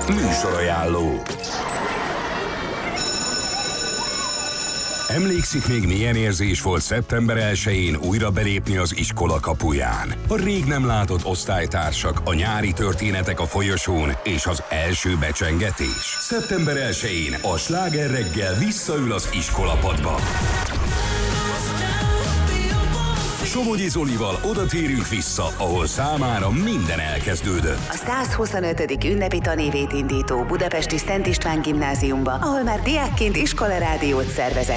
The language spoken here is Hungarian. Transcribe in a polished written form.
Műsorajánló. Emlékszik még, milyen érzés volt szeptember 1-én újra belépni az iskola kapuján? A rég nem látott osztálytársak, a nyári történetek a folyosón és az első becsengetés. Szeptember 1-én a Sláger reggel visszaül az iskolapadba. Somogyi Zolival oda térünk vissza, ahol számára minden elkezdődött. A 125. ünnepi tanévét indító budapesti Szent István gimnáziumba, ahol már diákként iskolarádiót szervezett.